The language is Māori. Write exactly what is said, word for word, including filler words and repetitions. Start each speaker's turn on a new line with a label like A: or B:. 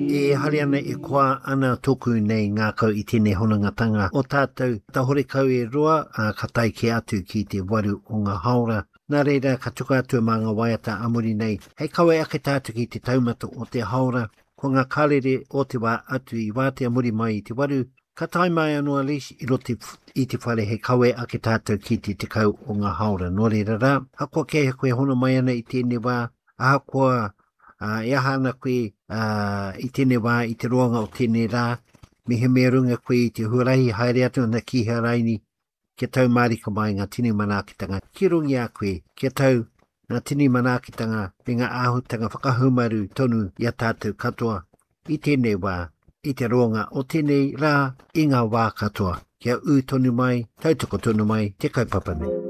A: E hari ana e koa ana toku nei ngā kau i tēnei honangatanga o tātou ta hore kau e roa a ka tai ke atu ki te waru o ngā haora. Nā reira ka tuka atu mā ngā waiata amuri nei. Hei kawe ake tātu ki te taumata o te haora. Ko ngā karere o te wā atu i wātea muri mai i te waru. Ka tai mai anua lis i roti i te whare he kawe ake tātou ki te tekau o ngā haora. Nō reira rā, hakoa kei koe hono mai ana i tēnei wā, ahakoa Uh, e hana koe uh, i tēnei wā, i te roanga o tēnei rā, me he mea runga koe i te huarahi haere atu na ki hea raini, kia tau marika mai ngā tini manakitanga. Ki rungi a koe, kia tau ngā tini manakitanga, me ngā āhutanga whakahumaru tonu i a tātou katoa, i tēnei wā, i te roanga o tēnei rā, i ngā wā katoa. Kia u tonu mai, tautoko tonu mai, te kaupapa nei.